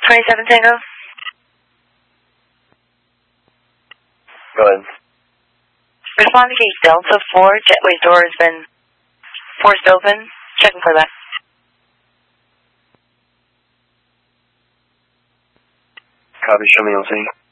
27 Tango. Go ahead. Respond to gate Delta 4. Jetway's door has been forced open. Checking for that. Copy, show me LT.